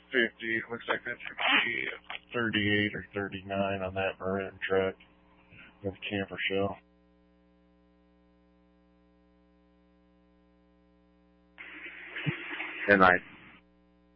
50. Looks like that's going to be 38 or 39 on that maroon truck with camper shell. Good night.